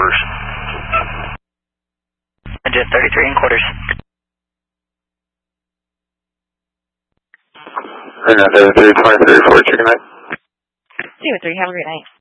quarters. Jet 33 and quarters. And 33, 23, 4, chicken night. 2 3, have a great night.